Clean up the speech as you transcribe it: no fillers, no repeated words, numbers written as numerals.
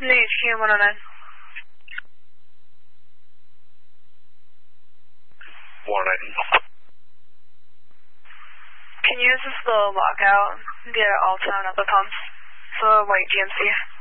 HQ 109. 109. Can you use this little lockout and get Alton at the pumps? It's a white GMC.